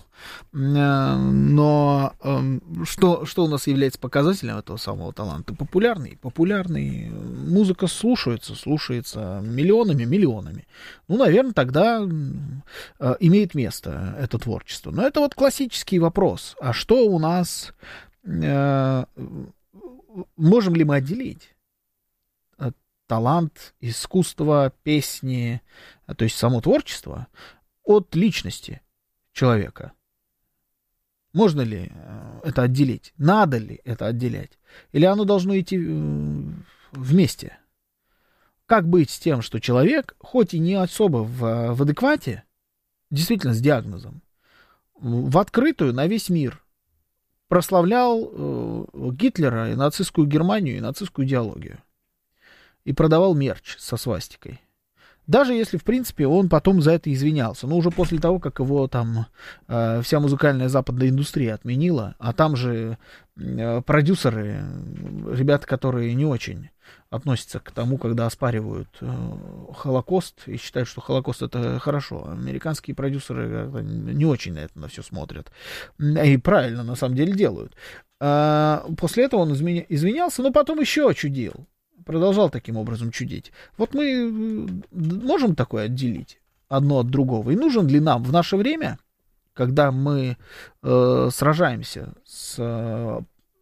Но что, что у нас является показателем этого самого таланта? Популярный, популярный. Музыка слушается, слушается миллионами, миллионами. Ну, наверное, тогда имеет место это творчество. Но это вот классический вопрос. А что у нас... Можем ли мы отделить талант, искусство, песни, то есть само творчество, от личности человека? Можно ли это отделить? Надо ли это отделять? Или оно должно идти вместе? Как быть с тем, что человек, хоть и не особо в, в адеквате, действительно с диагнозом, в открытую на весь мир прославлял э, Гитлера и нацистскую Германию, и нацистскую идеологию. И продавал мерч со свастикой. Даже если, в принципе, он потом за это извинялся. Но уже после того, как его там э, вся музыкальная западная индустрия отменила, а там же э, продюсеры, ребята, которые не очень относятся к тому, когда оспаривают э, Холокост и считают, что Холокост это хорошо. Американские продюсеры не очень на это на все смотрят. И правильно, на самом деле, делают. А после этого он изменя... извинялся, но потом еще чудил. Продолжал таким образом чудить. Вот мы можем такое отделить одно от другого? И нужен ли нам в наше время, когда мы э, сражаемся с э,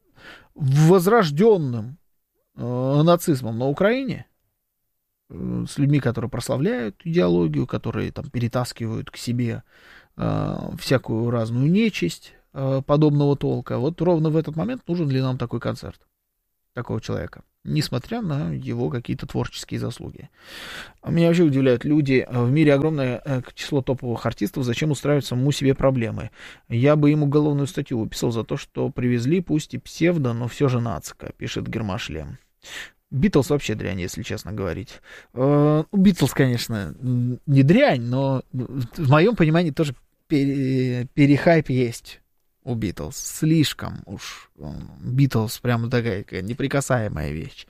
возрожденным э, нацизмом на Украине, э, с людьми, которые прославляют идеологию, которые там перетаскивают к себе э, всякую разную нечисть э, подобного толка, вот ровно в этот момент нужен ли нам такой концерт такого человека, несмотря на его какие-то творческие заслуги. Меня вообще удивляют люди. В мире огромное число топовых артистов. Зачем устраивать самому себе проблемы? Я бы ему уголовную статью выписал за то, что привезли, пусть и псевдо, но все же нацика, пишет Гермашлем. Битлз вообще дрянь, если честно говорить. Битлз, конечно, не дрянь, но в моем понимании тоже пере, перехайп есть. У Битлз. Слишком уж Битлз прямо такая неприкасаемая вещь.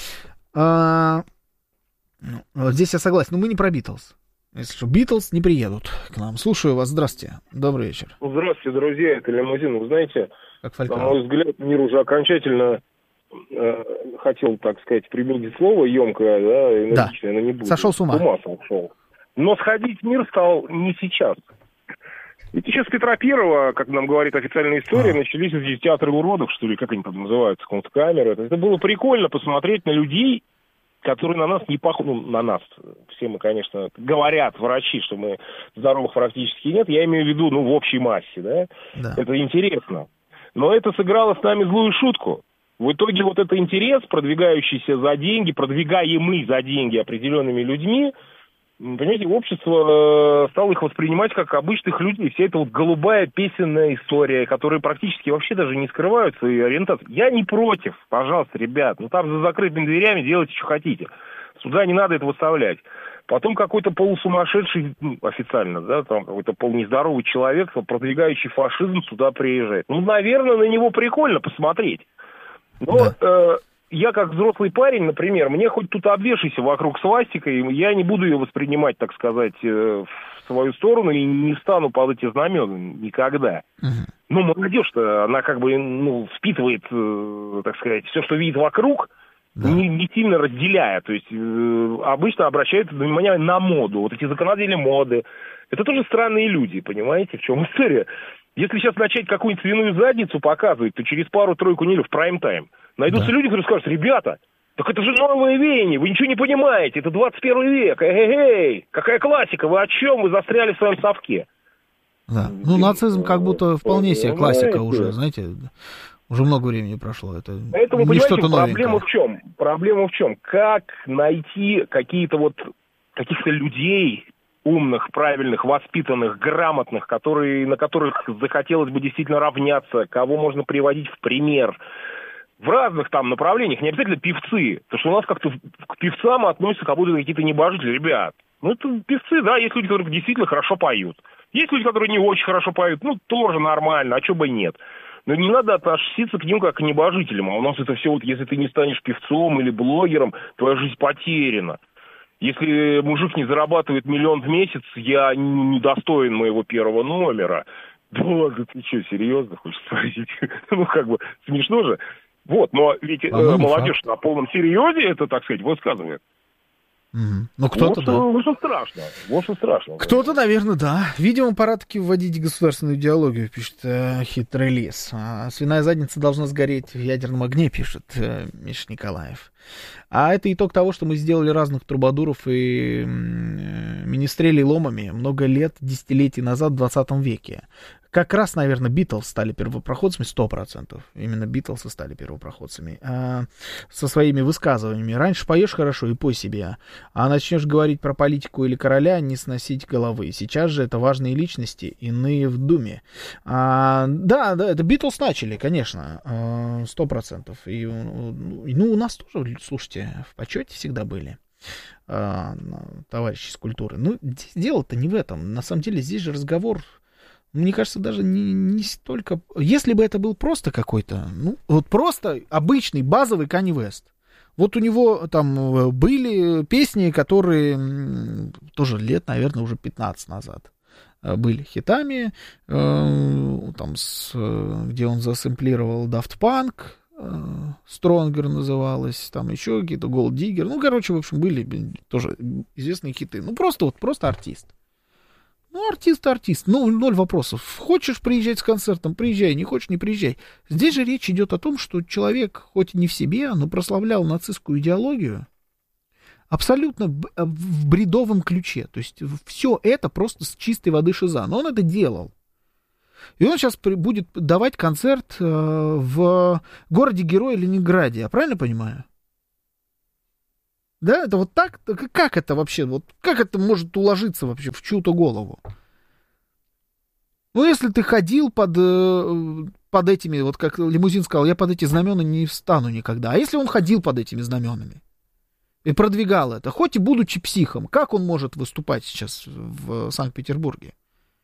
А, ну, вот здесь я согласен, но мы не про Битлз. Если что, Битлз не приедут к нам. Слушаю вас, здравствуйте. Добрый вечер. Здравствуйте, друзья, это Лимузин. Вы знаете, как на мой взгляд, мир уже окончательно э, хотел, так сказать, применить слово емкое, да, энергичное, да. но не буду. Сошел с ума. С ума сошел. Но сходить в мир стал не сейчас. Ведь еще с Петра Первого, как нам говорит официальная история, а. начались эти театры уродов, что ли, как они там называются, консткамеры. Это было прикольно посмотреть на людей, которые на нас не похожи, ну, на нас, все мы, конечно, говорят, врачи, что мы здоровых практически нет, я имею в виду, ну, в общей массе, да, да. Это интересно. Но это сыграло с нами злую шутку. В итоге вот этот интерес, продвигающийся за деньги, продвигаемый за деньги определенными людьми, понимаете, общество стало их воспринимать как обычных людей. Вся эта вот голубая песенная история, которые практически вообще даже не скрывают своей ориентации. Я не против, пожалуйста, ребят. Ну там за закрытыми дверями делайте, что хотите. Сюда не надо это выставлять. Потом какой-то полусумасшедший, ну, официально, да, там какой-то полунездоровый человек, продвигающий фашизм, сюда приезжает. Ну, наверное, на него прикольно посмотреть. Но... Да. Э, Я, как взрослый парень, например, мне хоть тут обвешайся вокруг свастикой, я не буду ее воспринимать, так сказать, в свою сторону и не встану под эти знамена никогда. Uh-huh. Ну, молодежь-то, она как бы, ну, впитывает, так сказать, все, что видит вокруг, да. не, не сильно разделяя. То есть обычно обращают внимание на моду. Вот эти законодатели моды. Это тоже странные люди, понимаете, в чем история? Если сейчас начать какую-нибудь свиную задницу показывать, то через пару-тройку недель в прайм-тайм найдутся да. люди, которые скажут: ребята, так это же новое веяние, вы ничего не понимаете, это двадцать первый век, эй-эй-эй, какая классика, вы о чем, вы застряли в своем совке. Да, ну нацизм как будто вполне себе классика уже, знаете, уже много времени прошло, это Поэтому, не что-то новенькое. Проблема в чем? Проблема в чем? Как найти какие-то вот, каких-то людей, умных, правильных, воспитанных, грамотных, которые, на которых захотелось бы действительно равняться, кого можно приводить в пример. В разных там направлениях, не обязательно певцы. Потому что у нас как-то к певцам относятся как будто какие-то небожители. Ребят, ну это певцы, да, есть люди, которые действительно хорошо поют. Есть люди, которые не очень хорошо поют, ну тоже нормально, а чё бы и нет. Но не надо относиться к ним как к небожителям. А у нас это все вот, если ты не станешь певцом или блогером, твоя жизнь потеряна. Если мужик не зарабатывает миллион в месяц, я не достоин моего первого номера. Да ладно, ты что, серьезно хочешь спросить? Ну, как бы, смешно же. Вот, но ведь э, молодежь на полном серьезе это, так сказать, высказывает. Mm-hmm. Ну, кто-то, вот, да. Вот что страшно, вот что страшно. Кто-то, наверное, да. Видимо, пора таки вводить государственную идеологию, пишет э, хитрый лис. А свиная задница должна сгореть в ядерном огне, пишет э, Миша Николаев. А это итог того, что мы сделали разных трубадуров и э, министрелей ломами много лет, десятилетий назад, в двадцатом веке. Как раз, наверное, Битлз стали первопроходцами, сто процентов. Именно Битлз стали первопроходцами. А, со своими высказываниями. Раньше поешь хорошо и пой себе, а начнешь говорить про политику или короля, не сносить головы. Сейчас же это важные личности, иные в думе. А, да, да, это Битлз начали, конечно, сто процентов. И, ну, у нас тоже, слушайте, в почете всегда были а, товарищи из культуры. Ну, здесь дело-то не в этом. На самом деле здесь же разговор... Мне кажется, даже не, не столько... Если бы это был просто какой-то, ну, вот просто обычный, базовый Канье Уэст. Вот у него там были песни, которые тоже лет, наверное, уже пятнадцать назад были хитами, там, с, где он засэмплировал Daft Punk, Stronger называлась, там еще какие-то Gold Digger, ну, короче, в общем, были тоже известные хиты. Ну, просто вот, просто артист. Ну, артист, артист, ну, ноль вопросов. Хочешь приезжать с концертом, приезжай, не хочешь, не приезжай. Здесь же речь идет о том, что человек, хоть и не в себе, но прославлял нацистскую идеологию абсолютно в бредовом ключе. То есть все это просто с чистой воды шиза. Но он это делал. И он сейчас будет давать концерт в городе-герое Ленинграде. Я правильно понимаю? Да, это вот так? Как это вообще? Вот как это может уложиться вообще в чью-то голову? Ну, если ты ходил под, под этими, вот как Лимузин сказал, я под эти знамена не встану никогда. А если он ходил под этими знаменами и продвигал это, хоть и будучи психом, как он может выступать сейчас в Санкт-Петербурге?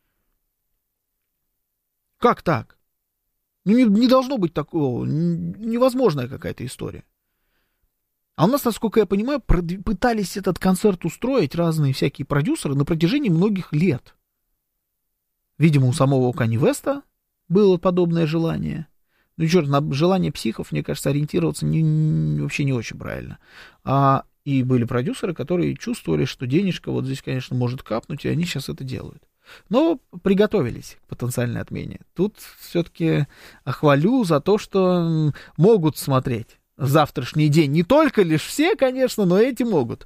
Как так? Ну, не, не должно быть такого. Невозможная какая-то история. А у нас, насколько я понимаю, продв... пытались этот концерт устроить разные всякие продюсеры на протяжении многих лет. Видимо, у самого Канье Уэста было подобное желание. Ну, и черт, на желание психов, мне кажется, ориентироваться не, не, вообще не очень правильно. А, и были продюсеры, которые чувствовали, что денежка вот здесь, конечно, может капнуть, и они сейчас это делают. Но приготовились к потенциальной отмене. Тут все-таки хвалю за то, что могут смотреть в завтрашний день. Не только лишь все, конечно, но эти могут.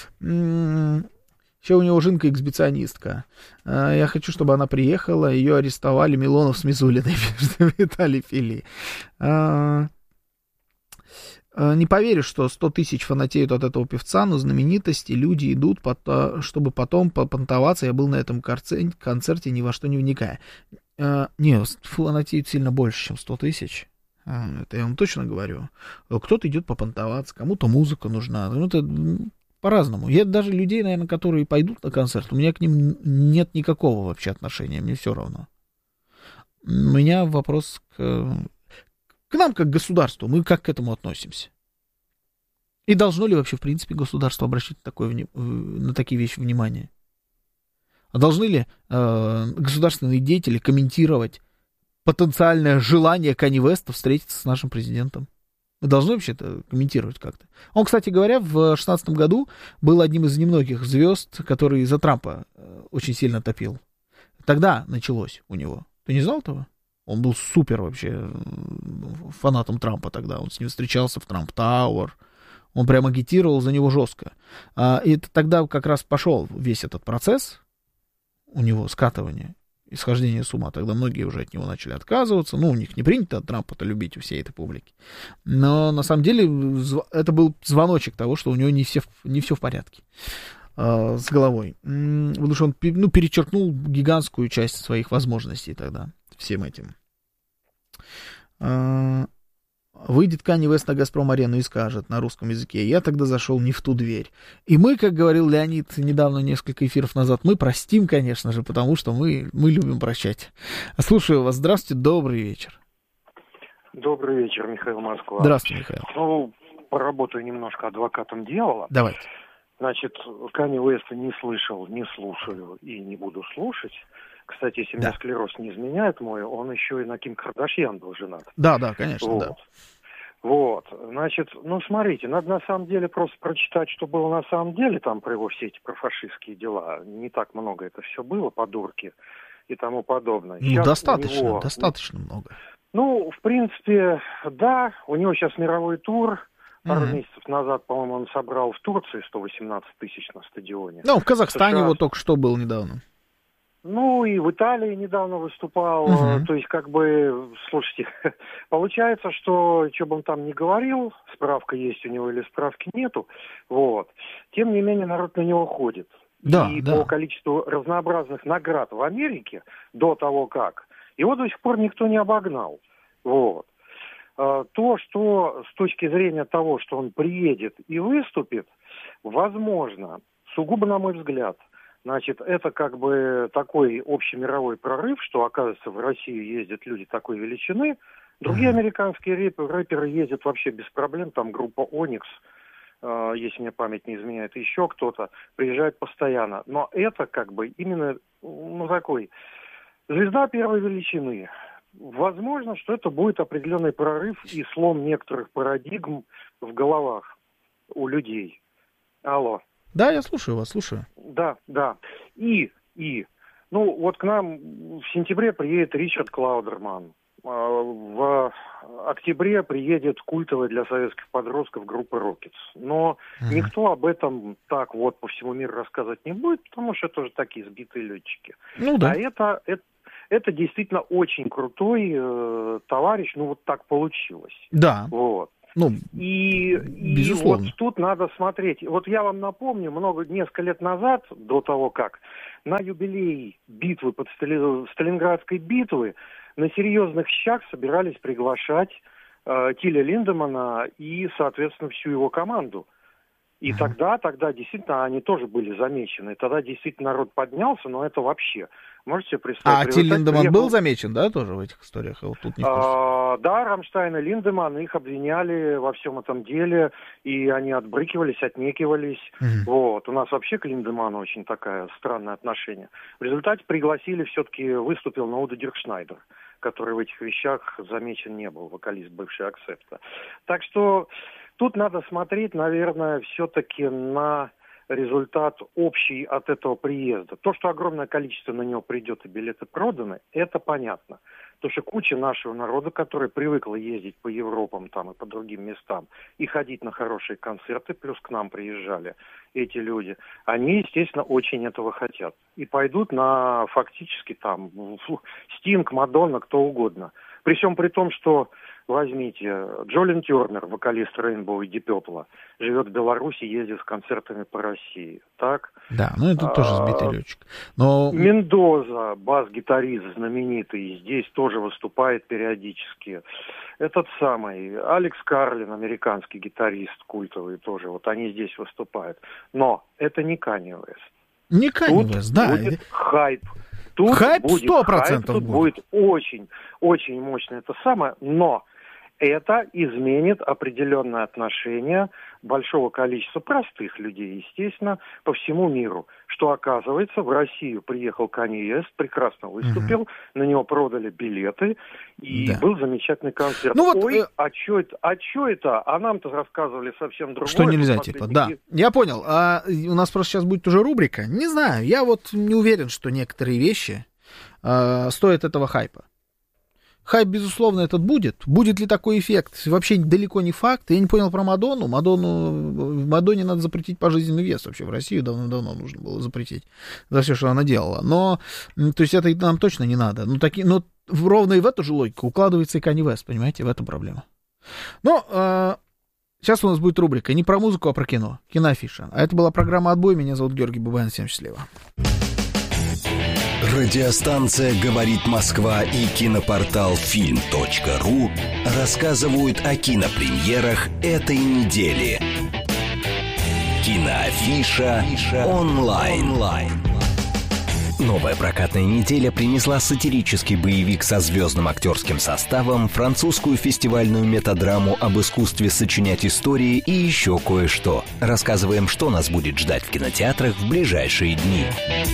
Еще у него жинка эксбиционистка. Я хочу, чтобы она приехала. Ее арестовали Милонов с Мизулиной, пишет Виталий Фили. Не поверишь, что сто тысяч фанатеют от этого певца, но знаменитости, люди идут, чтобы потом попонтоваться. Я был на этом концерте, ни во что не вникая. Не, фанатеют сильно больше, чем сто тысяч. Это я вам точно говорю. Кто-то идет попонтоваться, кому-то музыка нужна. Ну, это по-разному. Я даже людей, наверное, которые пойдут на концерт, у меня к ним нет никакого вообще отношения, мне все равно. У меня вопрос к, к нам, как к государству. Мы как к этому относимся? И должно ли вообще, в принципе, государство обращать на, такое, на такие вещи внимание? А должны ли э, государственные деятели комментировать потенциальное желание Канье Уэста встретиться с нашим президентом? Мы должны вообще это комментировать как-то. Он, кстати говоря, в шестнадцатом году был одним из немногих звезд, который за Трампа очень сильно топил. Тогда началось у него. Ты не знал этого? Он был супер вообще фанатом Трампа тогда. Он с ним встречался в Трамп Тауэр. Он прям агитировал за него жестко. И тогда как раз пошел весь этот процесс у него скатывания, исхождение с ума. Тогда многие уже от него начали отказываться. Ну, у них не принято от Трампа-то любить у всей этой публики. Но на самом деле это был звоночек того, что у него не все, не все в порядке э, с головой. Потому что он ну, перечеркнул гигантскую часть своих возможностей тогда всем этим. Э, выйдет Канье Уэст на Газпром-арену и скажет на русском языке: я тогда зашел не в ту дверь. И мы, как говорил Леонид недавно, несколько эфиров назад, мы простим, конечно же, потому что мы, мы любим прощать. Слушаю вас. Здравствуйте, добрый вечер. Добрый вечер, Михаил Москва. Здравствуйте, Михаил. Ну, поработаю немножко адвокатом дьявола. Давайте. Значит, Канье Уэста не слышал, не слушаю и не буду слушать. Кстати, если да. меня склероз не изменяет мой, он еще и на Ким Кардашьян был женат. Да, да, конечно, вот. да. Вот, значит, ну, смотрите, надо на самом деле просто прочитать, что было на самом деле там про его все эти профашистские дела. Не так много это все было, подурки и тому подобное. Ну, сейчас достаточно, него, достаточно много. Ну, в принципе, да, у него сейчас мировой тур. Пару mm-hmm. месяцев назад, по-моему, он собрал в Турции сто восемнадцать тысяч на стадионе. Ну, в Казахстане США... вот только что был недавно. Ну, и в Италии недавно выступал, uh-huh. то есть, как бы, слушайте, получается, что, что бы он там ни говорил, справка есть у него или справки нету, вот, тем не менее народ на него ходит. Да, и да. по количеству разнообразных наград в Америке до того как, его до сих пор никто не обогнал, вот. То, что с точки зрения того, что он приедет и выступит, возможно, сугубо на мой взгляд, значит, это как бы такой общемировой прорыв, что, оказывается, в Россию ездят люди такой величины. Другие mm-hmm. американские рэперы, рэперы ездят вообще без проблем. Там группа Оникс если мне память не изменяет, еще кто-то приезжает постоянно. Но это как бы именно, ну, такой, звезда первой величины. Возможно, что это будет определенный прорыв и слом некоторых парадигм в головах у людей. Алло. Да, я слушаю вас, слушаю. Да, да. И, и, ну, вот к нам в сентябре приедет Ричард Клаудерман. В октябре приедет культовая для советских подростков группа Rockets. Но mm-hmm. никто об этом так вот по всему миру рассказывать не будет, потому что это уже такие сбитые летчики. Ну, да. А это, это, это действительно очень крутой э, товарищ, ну вот так получилось. Да. Вот. Ну, и, и вот тут надо смотреть. Вот я вам напомню, много, несколько лет назад, до того как, на юбилей битвы под Стали... Сталинградской битвы на серьезных щах собирались приглашать э, Тиля Линдемана и, соответственно, всю его команду. И uh-huh. тогда, тогда действительно они тоже были замечены. Тогда действительно народ поднялся, но это вообще... Можете себе представить? А Тиль Линдеман приехал... был замечен, да, тоже в этих историях? Вот тут не а, да, Рамштайн и Линдеман, их обвиняли во всем этом деле, и они отбрыкивались, отнекивались. Mm-hmm. Вот. У нас вообще к Линдеману очень такое странное отношение. В результате пригласили, все-таки выступил Ноуда Диркшнайдер, который в этих вещах замечен не был, вокалист бывший Аксепта. Так что тут надо смотреть, наверное, все-таки на... результат общий от этого приезда. То, что огромное количество на него придет и билеты проданы, это понятно. Потому что куча нашего народа, которая привыкла ездить по Европам там, и по другим местам и ходить на хорошие концерты, плюс к нам приезжали эти люди, они, естественно, очень этого хотят. И пойдут на фактически там Стинг, Мадонна, кто угодно. При всем при том, что возьмите, Джолин Тернер, вокалист Рейнбоу и Deep Purple, живет в Беларуси, ездит с концертами по России. Так? Да, ну это тоже сбитый летчик. Но... Мендоза, бас-гитарист знаменитый, здесь тоже выступает периодически. Этот самый Алекс Карлин, американский гитарист культовый тоже, вот они здесь выступают. Но это не Канье Уэст. Не Канье Уэст, да. Будет хайп. Тут хайп будет сто процентов хайп, тут будет. будет очень, очень мощно это самое, но это изменит определенное отношение большого количества простых людей, естественно, по всему миру. Что, оказывается, в Россию приехал Канье Уэст, прекрасно выступил, угу. на него продали билеты, и да. был замечательный концерт. Ну, вот, Ой, э... а что это? А что это? А нам-то рассказывали совсем другое. Что нельзя, типа, да. Я понял. А у нас просто сейчас будет уже рубрика. Не знаю, я вот не уверен, что некоторые вещи э, стоят этого хайпа. Хайп, безусловно, этот будет. Будет ли такой эффект? Вообще далеко не факт. Я не понял про Мадонну. Мадонну... Мадонне надо запретить пожизненный вес. Вообще в Россию давно-давно нужно было запретить за все, что она делала. Но, то есть это нам точно не надо. Ну, таки... Но ровно и в эту же логику укладывается и Канье Уэст, понимаете? В этом проблема. Но э, сейчас у нас будет рубрика не про музыку, а про кино. Киноафиша. А это была программа «Отбой». Меня зовут Георгий Бабаян. Всем счастливо. Радиостанция «Говорит Москва» и кинопортал фильм точка ру рассказывают о кинопремьерах этой недели. Киноафиша онлайн. Новая прокатная неделя принесла сатирический боевик со звездным актерским составом, французскую фестивальную метадраму об искусстве сочинять истории и еще кое-что. Рассказываем, что нас будет ждать в кинотеатрах в ближайшие дни.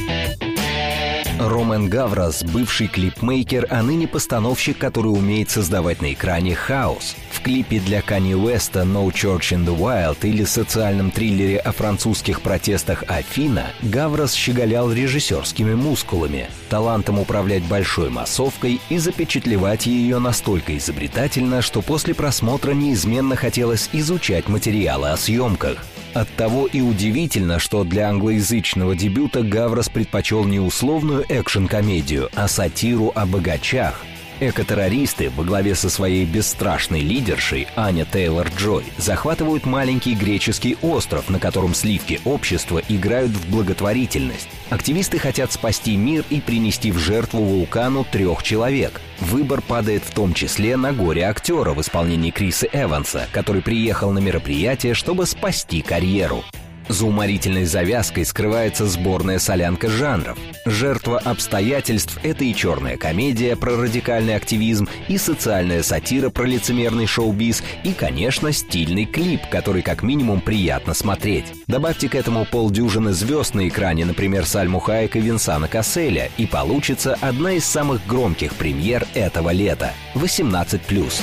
Ромен Гаврос, бывший клипмейкер, а ныне постановщик, который умеет создавать на экране хаос. В клипе для Канье Уэста «No Church in the Wild» или социальном триллере о французских протестах «Афина» Гаврос щеголял режиссерскими мускулами, талантом управлять большой массовкой и запечатлевать ее настолько изобретательно, что после просмотра неизменно хотелось изучать материалы о съемках. Оттого и удивительно, что для англоязычного дебюта Гаврос предпочел не условную экшн-комедию, а сатиру о богачах. Экотеррористы во главе со своей бесстрашной лидершей Аня Тейлор-Джой захватывают маленький греческий остров, на котором сливки общества играют в благотворительность. Активисты хотят спасти мир и принести в жертву вулкану трех человек. Выбор падает в том числе на горе-актера в исполнении Криса Эванса, который приехал на мероприятие, чтобы спасти карьеру. За уморительной завязкой скрывается сборная солянка жанров. Жертва обстоятельств — это и черная комедия про радикальный активизм, и социальная сатира про лицемерный шоу-биз, и, конечно, стильный клип, который как минимум приятно смотреть. Добавьте к этому полдюжины звезд на экране, например, Сальму Хайек и Винсана Касселя, и получится одна из самых громких премьер этого лета. восемнадцать плюс.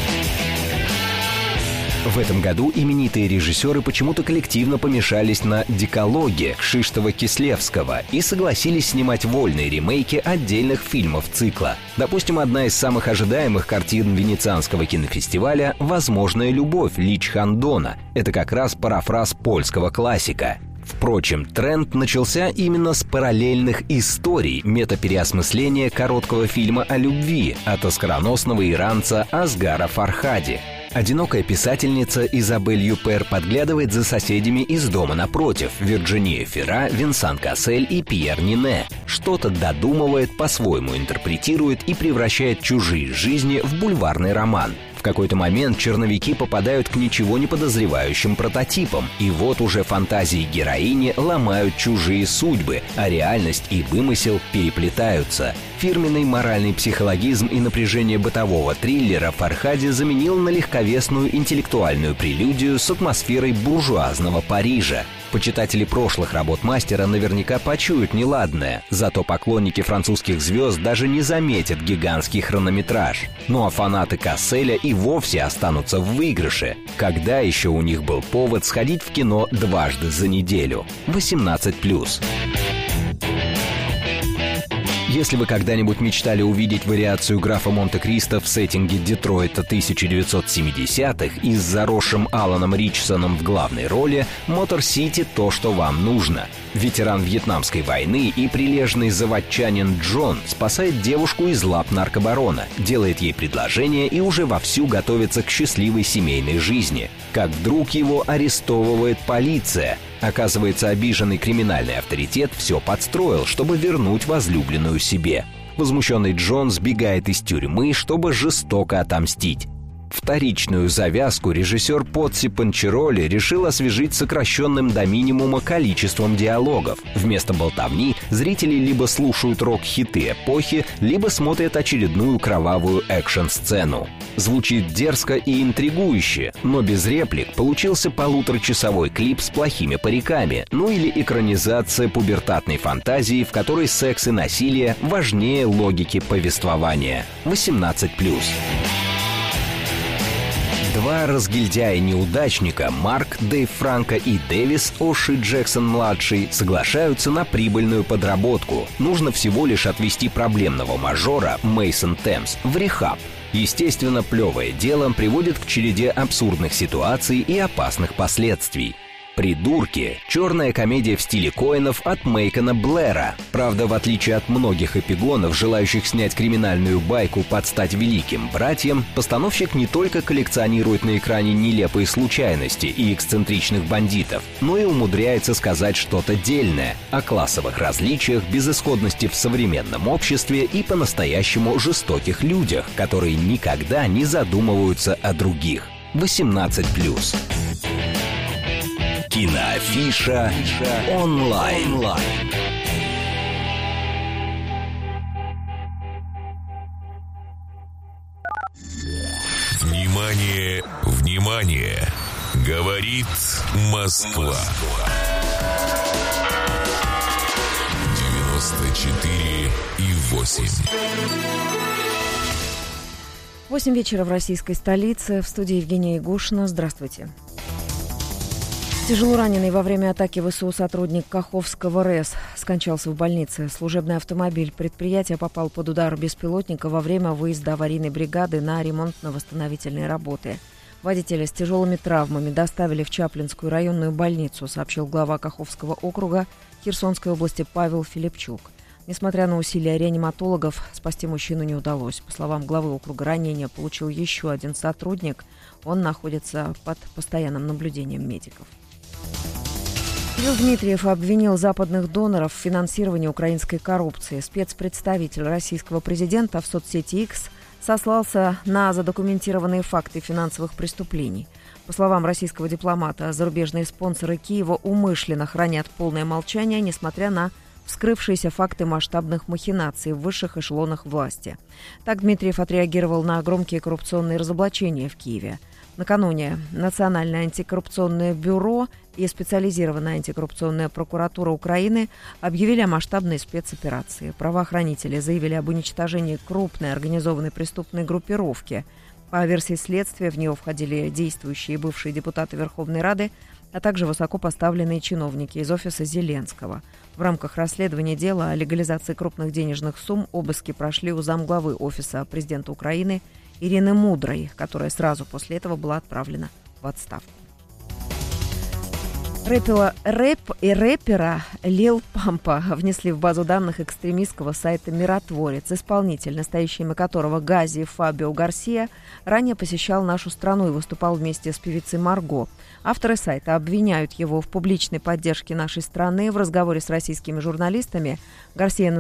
В этом году именитые режиссеры почему-то коллективно помешались на «Декалоге» Кшиштофа-Кислевского и согласились снимать вольные ремейки отдельных фильмов цикла. Допустим, одна из самых ожидаемых картин Венецианского кинофестиваля «Возможная любовь» Ли Чхандона. Это как раз парафраз польского классика. Впрочем, тренд начался именно с параллельных историй, метапереосмысления короткого фильма о любви от оскароносного иранца Асгара Фархади. Одинокая писательница Изабель Юпер подглядывает за соседями из дома напротив — Вирджиния Фера, Винсан Кассель и Пьер Нине. Что-то додумывает, по-своему интерпретирует и превращает чужие жизни в бульварный роман. В какой-то момент черновики попадают к ничего не подозревающим прототипам, и вот уже фантазии героини ломают чужие судьбы, а реальность и вымысел переплетаются. Фирменный моральный психологизм и напряжение бытового триллера Фархади заменил на легковесную интеллектуальную прелюдию с атмосферой буржуазного Парижа. Почитатели прошлых работ мастера наверняка почуют неладное, зато поклонники французских звезд даже не заметят гигантский хронометраж. Ну а фанаты Касселя и вовсе останутся в выигрыше. Когда еще у них был повод сходить в кино дважды за неделю? восемнадцать плюс. Если вы когда-нибудь мечтали увидеть вариацию графа Монте-Кристо в сеттинге Детройта тысяча девятьсот семидесятых и с заросшим Аланом Ричсоном в главной роли, «Мотор Сити» — то, что вам нужно. Ветеран Вьетнамской войны и прилежный заводчанин Джон спасает девушку из лап наркобарона, делает ей предложение и уже вовсю готовится к счастливой семейной жизни. Как вдруг его арестовывает полиция. Оказывается, обиженный криминальный авторитет все подстроил, чтобы вернуть возлюбленную себе. Возмущенный Джон сбегает из тюрьмы, чтобы жестоко отомстить. Вторичную завязку режиссер Поцци Панчероли решил освежить сокращенным до минимума количеством диалогов. Вместо болтовни зрители либо слушают рок-хиты эпохи, либо смотрят очередную кровавую экшн-сцену. Звучит дерзко и интригующе, но без реплик получился полуторачасовой клип с плохими париками, ну или экранизация пубертатной фантазии, в которой секс и насилие важнее логики повествования. восемнадцать плюс. Два разгильдяя-неудачника, Марк Дэйв Франко и Дэвис Оши Джексон-младший, соглашаются на прибыльную подработку. Нужно всего лишь отвезти проблемного мажора Мейсон Темс в рехаб. Естественно, плевое дело приводит к череде абсурдных ситуаций и опасных последствий. «Придурки» — черная комедия в стиле Коэнов от Мэйкона Блэра. Правда, в отличие от многих эпигонов, желающих снять криминальную байку под стать великим братьям, постановщик не только коллекционирует на экране нелепые случайности и эксцентричных бандитов, но и умудряется сказать что-то дельное о классовых различиях, безысходности в современном обществе и по-настоящему жестоких людях, которые никогда не задумываются о других. восемнадцать плюс. Киноафиша онлайн. Внимание, внимание! Говорит Москва. девяносто четыре и восемь. Восемь вечера в российской столице. В студии Евгения Ягушина. Здравствуйте. Тяжело раненый во время атаки ВСУ сотрудник Каховского РЭС скончался в больнице. Служебный автомобиль предприятия попал под удар беспилотника во время выезда аварийной бригады на ремонтно-восстановительные работы. Водителя с тяжелыми травмами доставили в Чаплинскую районную больницу, сообщил глава Каховского округа Херсонской области Павел Филипчук. Несмотря на усилия реаниматологов, спасти мужчину не удалось. По словам главы округа, ранение получил еще один сотрудник. Он находится под постоянным наблюдением медиков. Кирилл Дмитриев обвинил западных доноров в финансировании украинской коррупции. Спецпредставитель российского президента в соцсети X сослался на задокументированные факты финансовых преступлений. По словам российского дипломата, зарубежные спонсоры Киева умышленно хранят полное молчание, несмотря на вскрывшиеся факты масштабных махинаций в высших эшелонах власти. Так Дмитриев отреагировал на громкие коррупционные разоблачения в Киеве. Накануне Национальное антикоррупционное бюро и специализированная антикоррупционная прокуратура Украины объявили о масштабной спецоперации. Правоохранители заявили об уничтожении крупной организованной преступной группировки. По версии следствия, в нее входили действующие и бывшие депутаты Верховной Рады, а также высокопоставленные чиновники из офиса Зеленского. В рамках расследования дела о легализации крупных денежных сумм обыски прошли у замглавы Офиса президента Украины Ирины Мудрой, которая сразу после этого была отправлена в отставку. Рэпера, рэп и рэпера Лил Пампа внесли в базу данных экстремистского сайта «Миротворец». Исполнитель, настоящее имя которого Гази Фабио Гарсия, ранее посещал нашу страну и выступал вместе с певицей Марго. Авторы сайта обвиняют его в публичной поддержке нашей страны. В разговоре с российскими журналистами Гарсия